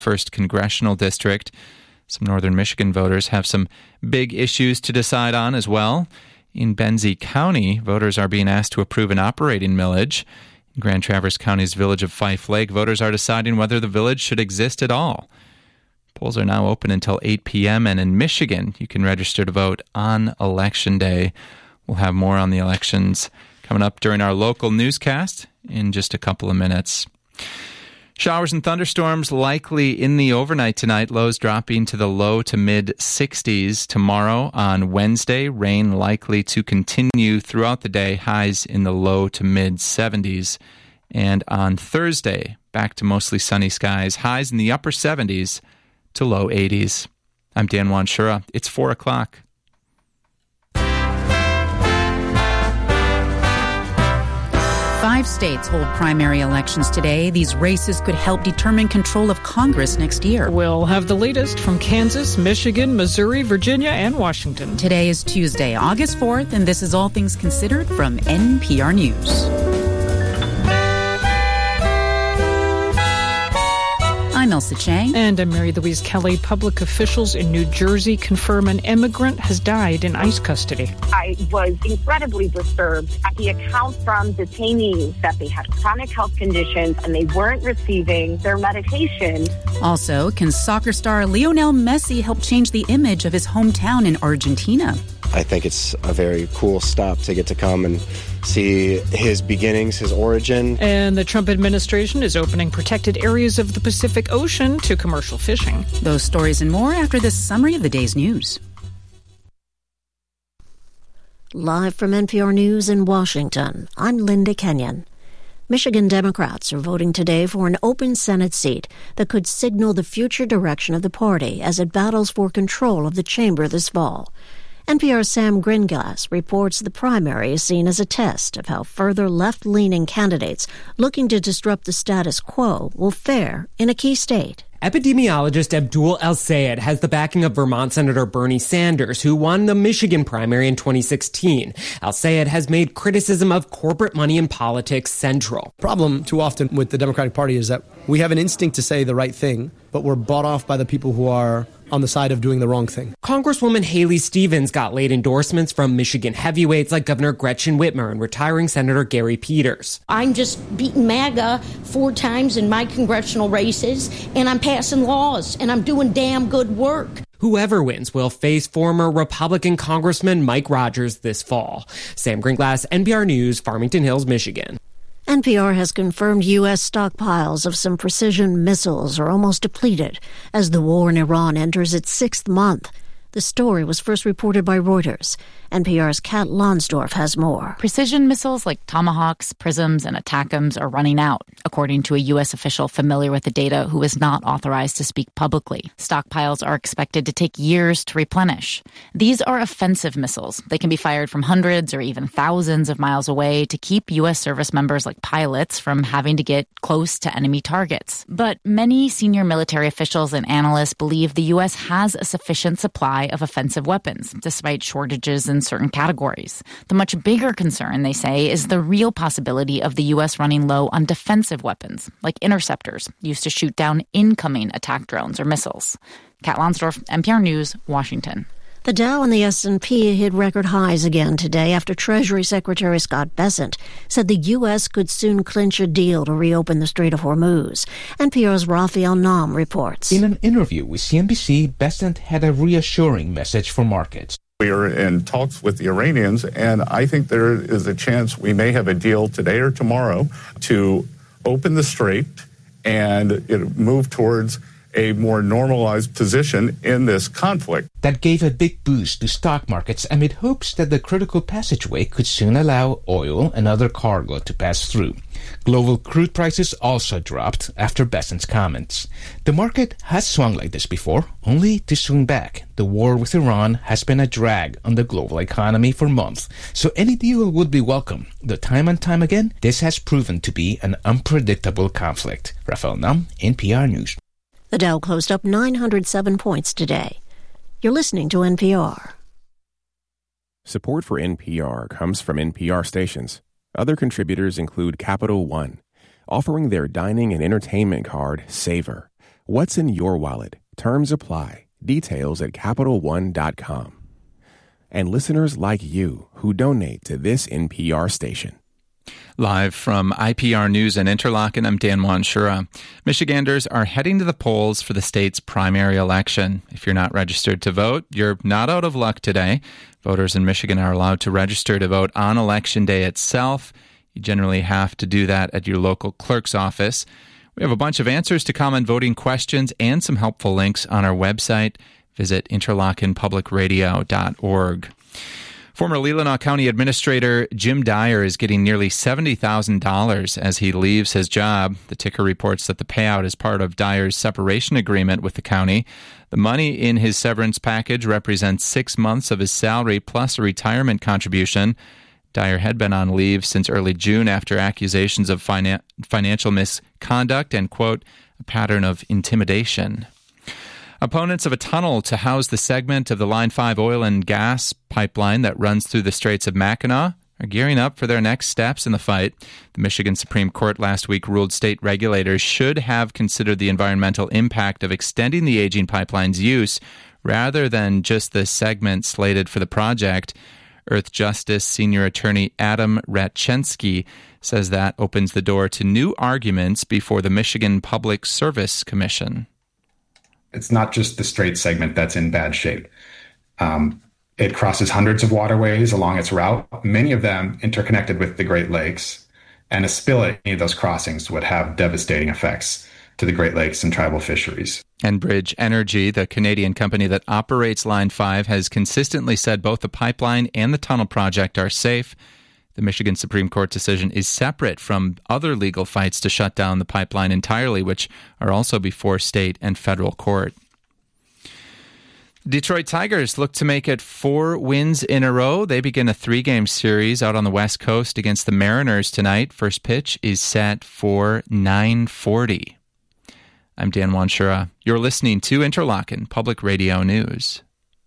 1st Congressional District. Some northern Michigan voters have some big issues to decide on as well. In Benzie County, voters are being asked to approve an operating millage. In Grand Traverse County's village of Fife Lake, voters are deciding whether the village should exist at all. Polls are now open until 8 p.m. and in Michigan, you can register to vote on Election Day. We'll have more on the elections coming up during our local newscast in just a couple of minutes. Showers and thunderstorms likely in the overnight tonight, lows dropping to the low to mid 60s. Tomorrow on Wednesday, rain likely to continue throughout the day, highs in the low to mid 70s. And on Thursday, back to mostly sunny skies, highs in the upper 70s to low 80s. I'm Dan Wanshura. It's 4 o'clock. 5 states hold primary elections today. These races could help determine control of Congress next year. We'll have the latest from Kansas, Michigan, Missouri, Virginia, and Washington. Today is Tuesday, August 4th, and this is All Things Considered from NPR News. I'm Elsa Chang. And I'm Mary Louise Kelly. Public officials in New Jersey confirm an immigrant has died in ICE custody. I was incredibly disturbed at the account from detainees that they had chronic health conditions and they weren't receiving their medication. Also, can soccer star Lionel Messi help change the image of his hometown in Argentina? I think it's a very cool stop to get to come and see his beginnings, his origin. And the Trump administration is opening protected areas of the Pacific Ocean to commercial fishing. Those stories and more after this summary of the day's news. Live from NPR News in Washington, I'm Linda Kenyon. Michigan Democrats are voting today for an open Senate seat that could signal the future direction of the party as it battles for control of the chamber this fall. NPR's Sam Gringlas reports the primary is seen as a test of how further left-leaning candidates looking to disrupt the status quo will fare in a key state. Epidemiologist Abdul El-Sayed has the backing of Vermont Senator Bernie Sanders, who won the Michigan primary in 2016. El-Sayed has made criticism of corporate money in politics central. Problem too often with the Democratic Party is that we have an instinct to say the right thing, but we're bought off by the people who are on the side of doing the wrong thing. Congresswoman Haley Stevens got late endorsements from Michigan heavyweights like Governor Gretchen Whitmer and retiring Senator Gary Peters. I'm just beating MAGA 4 times in my congressional races, and I'm passing laws, and I'm doing damn good work. Whoever wins will face former Republican Congressman Mike Rogers this fall. Sam Gringlas, NPR News, Farmington Hills, Michigan. NPR has confirmed U.S. stockpiles of some precision missiles are almost depleted as the war in Iran enters its 6th month. The story was first reported by Reuters. NPR's Kat Lonsdorf has more. Precision missiles like Tomahawks, Prisms, and ATACMS are running out, according to a U.S. official familiar with the data who is not authorized to speak publicly. Stockpiles are expected to take years to replenish. These are offensive missiles. They can be fired from hundreds or even thousands of miles away to keep U.S. service members like pilots from having to get close to enemy targets. But many senior military officials and analysts believe the U.S. has a sufficient supply of offensive weapons, despite shortages in certain categories. The much bigger concern, they say, is the real possibility of the U.S. running low on defensive weapons, like interceptors, used to shoot down incoming attack drones or missiles. Kat Lonsdorf, NPR News, Washington. The Dow and the S&P hit record highs again today after Treasury Secretary Scott Bessent said the U.S. could soon clinch a deal to reopen the Strait of Hormuz. NPR's Raphael Naum reports. In an interview with CNBC, Bessent had a reassuring message for markets. We are in talks with the Iranians, and I think there is a chance we may have a deal today or tomorrow to open the strait and move towards a more normalized position in this conflict. That gave a big boost to stock markets amid hopes that the critical passageway could soon allow oil and other cargo to pass through. Global crude prices also dropped after Bessent's comments. The market has swung like this before, only to swing back. The war with Iran has been a drag on the global economy for months, so any deal would be welcome. Though time and time again, this has proven to be an unpredictable conflict. Raphael Naum, NPR News. The Dow closed up 907 points today. You're listening to NPR. Support for NPR comes from NPR stations. Other contributors include Capital One, offering their dining and entertainment card, Savor. What's in your wallet? Terms apply. Details at CapitalOne.com. And listeners like you who donate to this NPR station. Live from IPR News in Interlaken, I'm Dan Wanshura. Michiganders are heading to the polls for the state's primary election. If you're not registered to vote, you're not out of luck today. Voters in Michigan are allowed to register to vote on Election Day itself. You generally have to do that at your local clerk's office. We have a bunch of answers to common voting questions and some helpful links on our website. Visit interlakenpublicradio.org. Former Leelanau County Administrator Jim Dyer is getting nearly $70,000 as he leaves his job. The Ticker reports that the payout is part of Dyer's separation agreement with the county. The money in his severance package represents 6 months of his salary plus a retirement contribution. Dyer had been on leave since early June after accusations of financial misconduct and, quote, a pattern of intimidation. Opponents of a tunnel to house the segment of the Line 5 oil and gas pipeline that runs through the Straits of Mackinac are gearing up for their next steps in the fight. The Michigan Supreme Court last week ruled state regulators should have considered the environmental impact of extending the aging pipeline's use rather than just the segment slated for the project. Earth Justice Senior Attorney Adam Ratchensky says that opens the door to new arguments before the Michigan Public Service Commission. It's not just the Strait segment that's in bad shape. It crosses hundreds of waterways along its route, many of them interconnected with the Great Lakes, and a spill at any of those crossings would have devastating effects to the Great Lakes and tribal fisheries. Enbridge Energy, the Canadian company that operates Line 5, has consistently said both the pipeline and the tunnel project are safe. The Michigan Supreme Court decision is separate from other legal fights to shut down the pipeline entirely, which are also before state and federal court. Detroit Tigers look to make it 4 wins in a row. They begin a 3-game series out on the West Coast against the Mariners tonight. First pitch is set for 9:40. I'm Dan Wanshura. You're listening to Interlaken Public Radio News.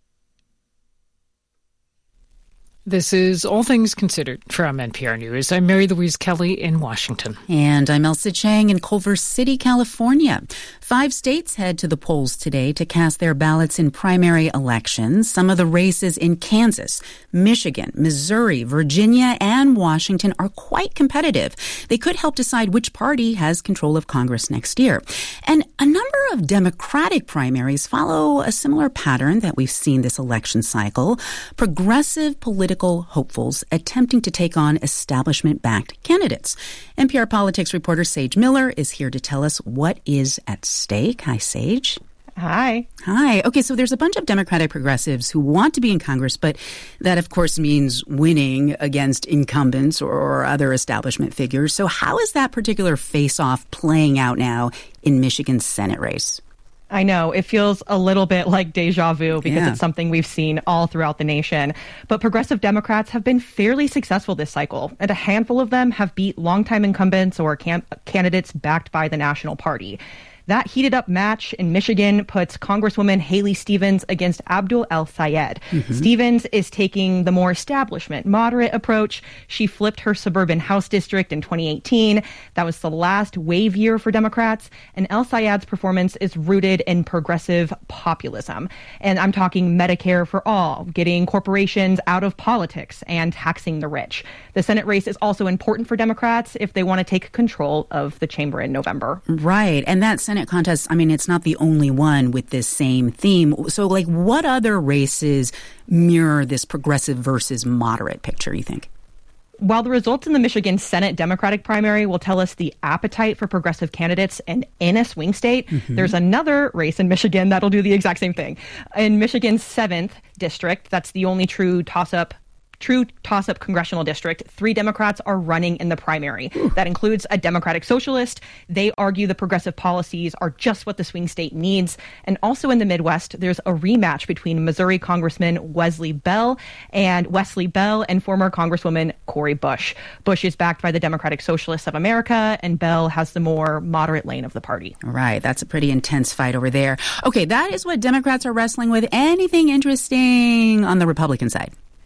This is All Things Considered from NPR News. I'm Mary Louise Kelly in Washington. And I'm Elsa Chang in Culver City, California. 5 states head to the polls today to cast their ballots in primary elections. Some of the races in Kansas, Michigan, Missouri, Virginia, and Washington are quite competitive. They could help decide which party has control of Congress next year. And a number of Democratic primaries follow a similar pattern that we've seen this election cycle. Progressive political hopefuls attempting to take on establishment-backed candidates. NPR politics reporter Sage Miller is here to tell us what is at stake. Hi, Sage. Hi. Hi. Okay, so there's a bunch of Democratic progressives who want to be in Congress, but that, of course, means winning against incumbents or other establishment figures. So how is that particular face-off playing out now in Michigan's Senate race? I know. It feels a little bit like deja vu because it's something we've seen all throughout the nation. But progressive Democrats have been fairly successful this cycle, and a handful of them have beat longtime incumbents or candidates backed by the National Party. That heated up match in Michigan puts Congresswoman Haley Stevens against Abdul El-Sayed. Stevens is taking the more establishment, moderate approach. She flipped her suburban House district in 2018. That was the last wave year for Democrats. And El-Sayed's performance is rooted in progressive populism. And I'm talking Medicare for all, getting corporations out of politics and taxing the rich. The Senate race is also important for Democrats if they want to take control of the chamber in November. Right. And that Senate contest, I mean, it's not the only one with this same theme. So, like, what other races mirror this progressive versus moderate picture, you think? While the results in the Michigan Senate Democratic primary will tell us the appetite for progressive candidates and in a swing state, there's another race in Michigan that'll do the exact same thing. In Michigan's 7th district, that's the only true toss-up congressional district, 3 Democrats are running in the primary. That includes a Democratic socialist. They argue the progressive policies are just what the swing state needs. And also in the Midwest, there's a rematch between Missouri Congressman Wesley Bell and former Congresswoman Cori Bush. Bush is backed by the Democratic Socialists of America, and Bell has the more moderate lane of the party. Right. That's a pretty intense fight over there. Okay, that is what Democrats are wrestling with. Anything interesting on the Republican side?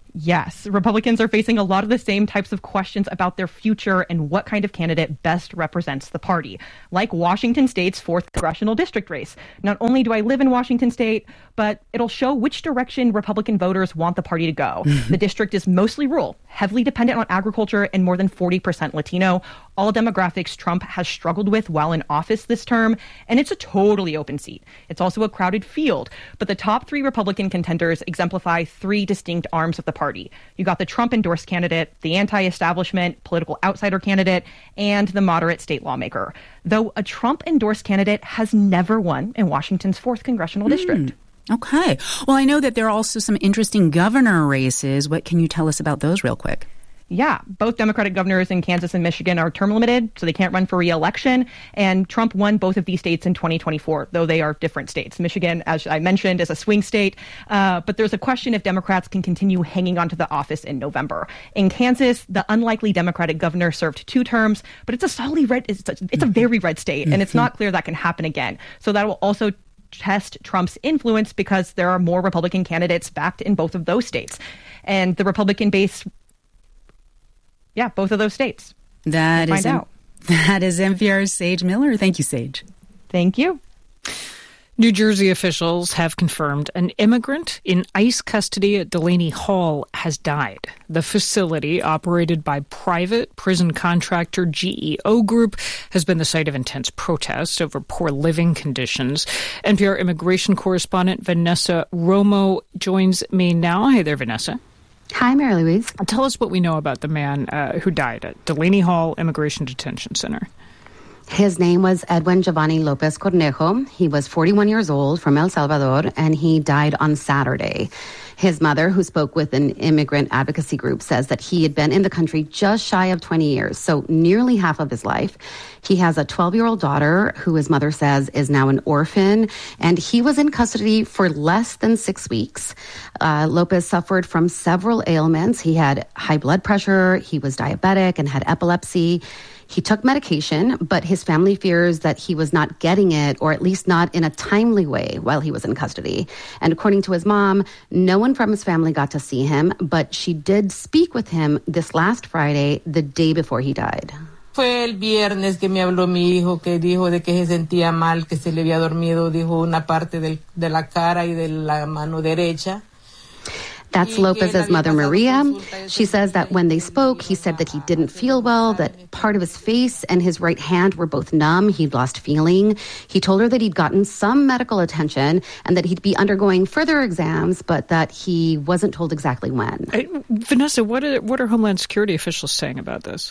Yes, Republicans are facing a lot of the same types of questions about their future and what kind of candidate best represents the party. Like Washington State's 4th congressional district race. Not only do I live in Washington State, but it'll show which direction Republican voters want the party to go. The district is mostly rural, heavily dependent on agriculture, and more than 40% Latino. All demographics Trump has struggled with while in office this term, and it's a totally open seat. It's also a crowded field, but the top 3 Republican contenders exemplify 3 distinct arms of the party. You got the Trump-endorsed candidate, the anti-establishment political outsider candidate, and the moderate state lawmaker. Though a Trump-endorsed candidate has never won in Washington's 4th congressional district. Okay. Well, I know that there are also some interesting governor races. What can you tell us about those real quick? Yeah, both Democratic governors in Kansas and Michigan are term limited, so they can't run for re-election. And Trump won both of these states in 2024, though they are different states. Michigan, as I mentioned, is a swing state. But there's a question if Democrats can continue hanging on to the office in November. In Kansas, the unlikely Democratic governor served 2 terms, but it's a solidly red, it's a very red state, and it's not clear that can happen again. So that will also test Trump's influence because there are more Republican candidates backed in both of those states. And the Republican base, both of those states. That is NPR's Sage Miller. Thank you, Sage. Thank you. New Jersey officials have confirmed an immigrant in ICE custody at Delaney Hall has died. The facility, operated by private prison contractor GEO Group, has been the site of intense protests over poor living conditions. NPR immigration correspondent Vanessa Romo joins me now. Hey there, Vanessa. Hi, Mary Louise. Tell us what we know about the man who died at Delaney Hall Immigration Detention Center. His name was Edwin Giovanni Lopez Cornejo. He was 41 years old from El Salvador, and he died on Saturday. His mother, who spoke with an immigrant advocacy group, says that he had been in the country just shy of 20 years, so nearly half of his life. He has a 12-year-old daughter who his mother says is now an orphan, and he was in custody for less than 6 weeks. Lopez suffered from several ailments. He had high blood pressure, he was diabetic, and had epilepsy. He took medication, but his family fears that he was not getting it, or at least not in a timely way while he was in custody. And according to his mom, no one from his family got to see him, but she did speak with him this last Friday, the day before he died. Fue el viernes que me habló mi hijo, que dijo de que se sentía mal, que se le había dormido, dijo una parte de la cara y de la mano derecha. That's Lopez's mother, Maria. She says that when they spoke, he said that he didn't feel well, that part of his face and his right hand were both numb. He'd lost feeling. He told her that he'd gotten some medical attention and that he'd be undergoing further exams, but that he wasn't told exactly when. Vanessa, what are Homeland Security officials saying about this?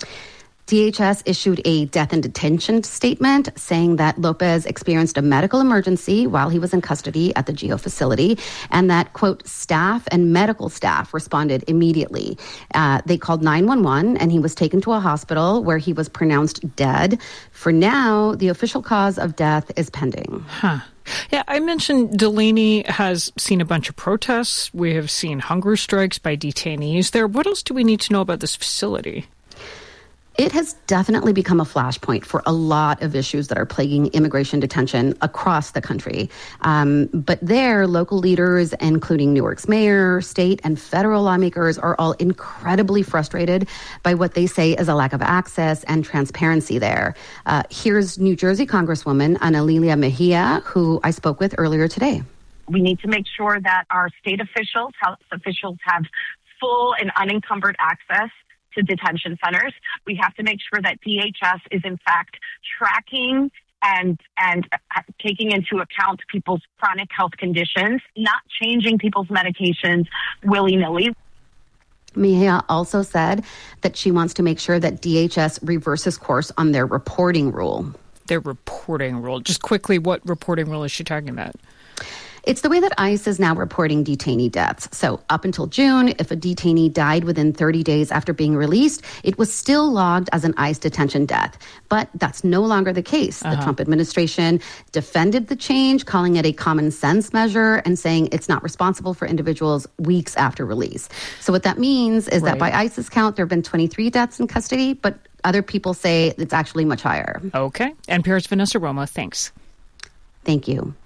DHS issued a death in detention statement saying that Lopez experienced a medical emergency while he was in custody at the GEO facility, and that, quote, staff and medical staff responded immediately. They called 911, and he was taken to a hospital where he was pronounced dead. For now, the official cause of death is pending. Yeah, I mentioned Delaney has seen a bunch of protests. We have seen hunger strikes by detainees there. What else do we need to know about this facility? It has definitely become a flashpoint for a lot of issues that are plaguing immigration detention across the country. But there, local leaders, including Newark's mayor, state and federal lawmakers, are all incredibly frustrated by what they say is a lack of access and transparency there. Here's New Jersey Congresswoman Ana Lilia Mejia, who I spoke with earlier today. We need to make sure that our state officials, health officials, have full and unencumbered access to detention centers. We have to make sure that DHS is in fact tracking and taking into account people's chronic health conditions, not changing people's medications willy-nilly. Mejia also said that she wants to make sure that DHS reverses course on their reporting rule. Their reporting rule. Just quickly, what reporting rule is she talking about? It's the way that ICE is now reporting detainee deaths. So up until June, if a detainee died within 30 days after being released, it was still logged as an ICE detention death. But that's no longer the case. The Trump administration defended the change, calling it a common sense measure and saying it's not responsible for individuals weeks after release. So what that means is that by ICE's count, there have been 23 deaths in custody, but other people say it's actually much higher. Okay. NPR's Vanessa Romo, thanks. Thank you.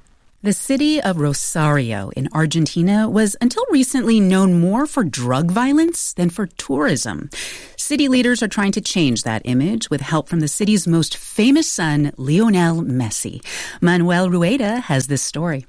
The city of Rosario in Argentina was until recently known more for drug violence than for tourism. City leaders are trying to change that image with help from the city's most famous son, Lionel Messi. Manuel Rueda has this story.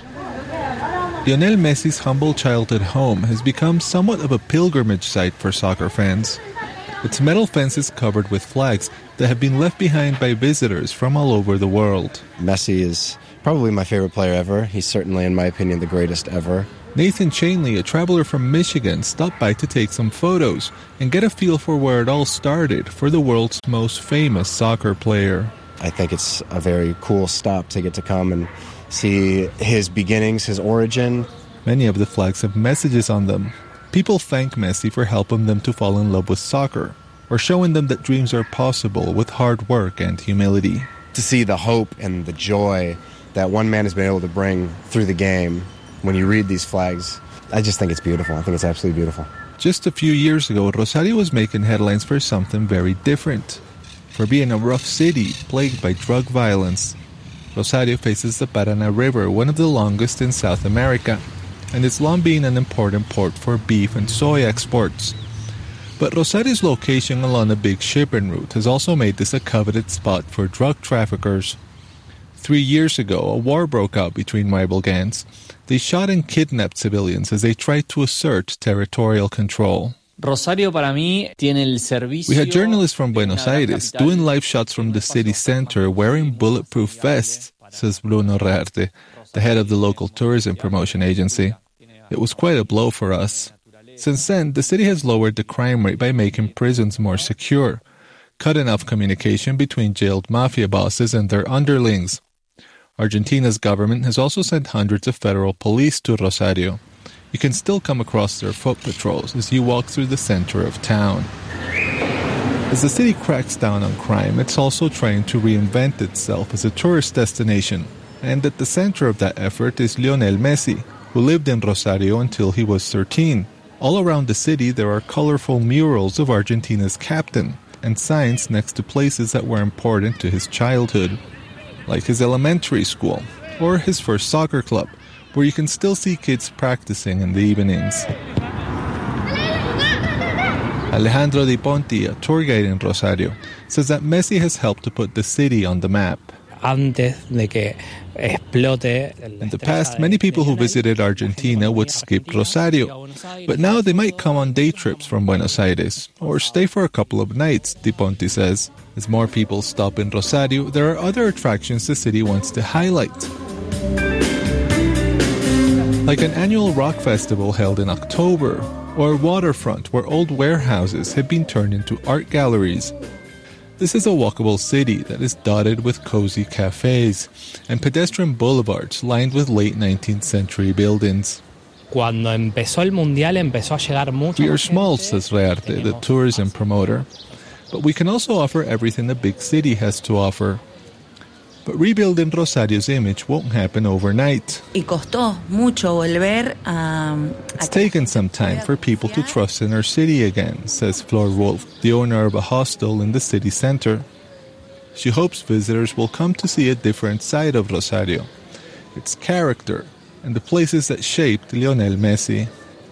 Lionel Messi's humble childhood home has become somewhat of a pilgrimage site for soccer fans. Its metal fence is covered with flags that have been left behind by visitors from all over the world. Messi is probably my favorite player ever. He's certainly, in my opinion, the greatest ever. Nathan Chainley, a traveler from Michigan, stopped by to take some photos and get a feel for where it all started for the world's most famous soccer player. I think it's a very cool stop to get to come and see his beginnings, his origin. Many of the flags have messages on them. People thank Messi for helping them to fall in love with soccer, or showing them that dreams are possible with hard work and humility. To see the hope and the joy that one man has been able to bring through the game, when you read these flags, I just think it's beautiful. I think it's absolutely beautiful. Just a few years ago, Rosario was making headlines for something very different. For being a rough city plagued by drug violence. Rosario faces the Paraná River, one of the longest in South America, and it's long been an important port for beef and soy exports. But Rosario's location along a big shipping route has also made this a coveted spot for drug traffickers. 3 years ago, a war broke out between rival gangs. They shot and kidnapped civilians as they tried to assert territorial control. Rosario para mí tiene el servicio. We had journalists from Buenos Aires doing live shots from the city center wearing bulletproof vests, says Bruno Rearte, the head of the local tourism promotion agency. It was quite a blow for us. Since then, the city has lowered the crime rate by making prisons more secure, cutting off communication between jailed mafia bosses and their underlings. Argentina's government has also sent hundreds of federal police to Rosario. You can still come across their foot patrols as you walk through the center of town. As the city cracks down on crime, it's also trying to reinvent itself as a tourist destination. And at the center of that effort is Lionel Messi, who lived in Rosario until he was 13. All around the city, there are colorful murals of Argentina's captain and signs next to places that were important to his childhood, like his elementary school or his first soccer club, where you can still see kids practicing in the evenings. Alejandro Di Ponti, a tour guide in Rosario, says that Messi has helped to put the city on the map. In the past, many people who visited Argentina would skip Rosario, but now they might come on day trips from Buenos Aires or stay for a couple of nights, Di Ponti says. As more people stop in Rosario, there are other attractions the city wants to highlight, like an annual rock festival held in October, or a waterfront where old warehouses have been turned into art galleries. This is a walkable city that is dotted with cozy cafes and pedestrian boulevards lined with late 19th century buildings. We are small, says Rearte, the tourism promoter, but we can also offer everything a big city has to offer. But rebuilding Rosario's image won't happen overnight. It's taken some time for people to trust in our city again, says Flor Wolf, the owner of a hostel in the city center. She hopes visitors will come to see a different side of Rosario, its character, and the places that shaped Lionel Messi.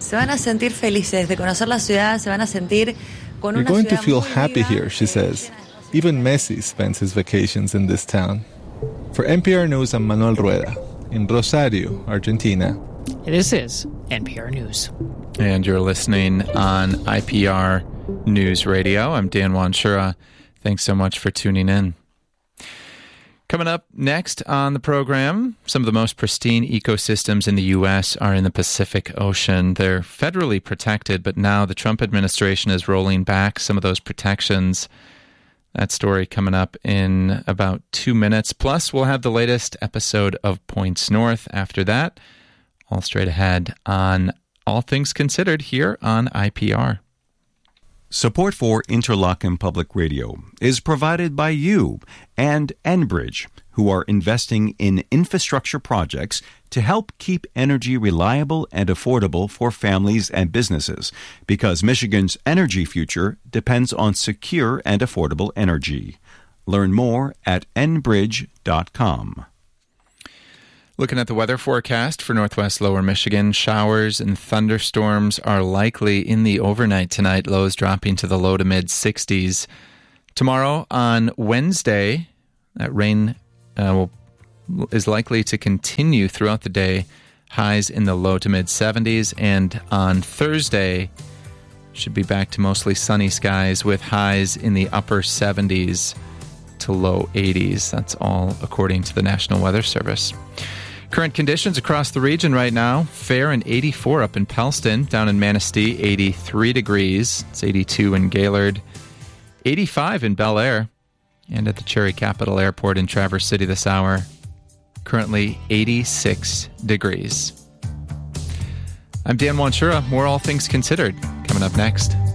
You're going to feel happy here, she says. Even Messi spends his vacations in this town. For NPR News, I'm Manuel Rueda in Rosario, Argentina. This is NPR News. And you're listening on IPR News Radio. I'm Dan Wanshura. Thanks so much for tuning in. Coming up next on the program, some of the most pristine ecosystems in the U.S. are in the Pacific Ocean. They're federally protected, but now the Trump administration is rolling back some of those protections. That story coming up in about 2 minutes. Plus, we'll have the latest episode of Points North after that. All straight ahead on All Things Considered here on IPR. Support for Interlochen Public Radio is provided by you and Enbridge, who are investing in infrastructure projects to help keep energy reliable and affordable for families and businesses, because Michigan's energy future depends on secure and affordable energy. Learn more at enbridge.com. Looking at the weather forecast for northwest lower Michigan, showers and thunderstorms are likely in the overnight tonight, lows dropping to the low to mid 60s. Tomorrow on Wednesday, that rain is likely to continue throughout the day, highs in the low to mid 70s. And on Thursday, should be back to mostly sunny skies with highs in the upper 70s to low 80s. That's all according to the National Weather Service. Current conditions across the region right now. Fair and 84 up in Pellston. Down in Manistee, 83 degrees. It's 82 in Gaylord. 85 in Bel Air. And at the Cherry Capital Airport in Traverse City this hour, currently 86 degrees. I'm Dan Wanchura. More All Things Considered coming up next.